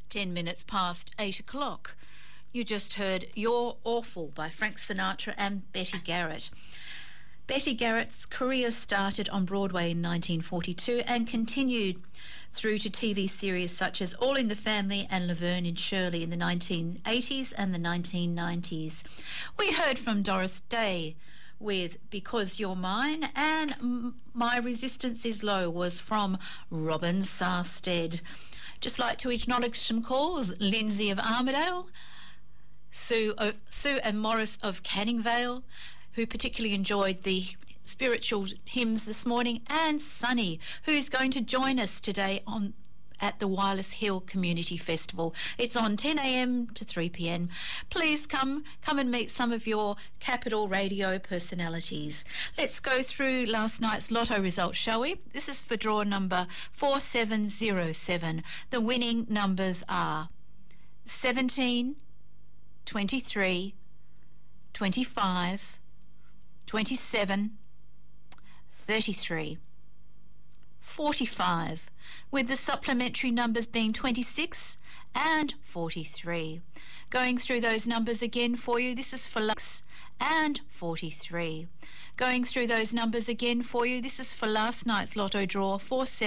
10 minutes past 8 o'clock. You just heard You're Awful by Frank Sinatra and Betty Garrett. Betty Garrett's career started on Broadway in 1942 and continued through to TV series such as All in the Family and Laverne and Shirley in the 1980s and the 1990s. We heard from Doris Day with Because You're Mine, and My Resistance Is Low was from Robin Sarstead. Just like to acknowledge some calls. Lindsay of Armidale, Sue and Morris of Canning Vale, who particularly enjoyed the spiritual hymns this morning, and Sunny, who's going to join us today at the Wireless Hill Community Festival. It's on 10 a.m. to 3 p.m. Please come and meet some of your Capital Radio personalities. Let's go through last night's lotto results, shall we? This is for draw number 4707. The winning numbers are 17, 23, 25, 27, 33, 45, with the supplementary numbers being 26 and 43. Going through those numbers again for you, this is for Lux and 43. Going through those numbers again for you, this is for last night's lotto draw 47.